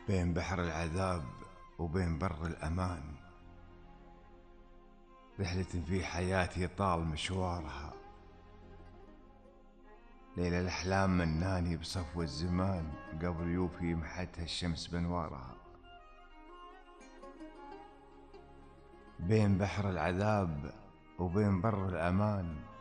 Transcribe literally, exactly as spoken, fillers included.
بين بحر العذاب وبين بر الأمان، رحلة في حياتي طال مشوارها، ليل الأحلام مناني بصفو الزمان قبل يوفي محتها الشمس بانوارها. بين بحر العذاب وبين بر الأمان،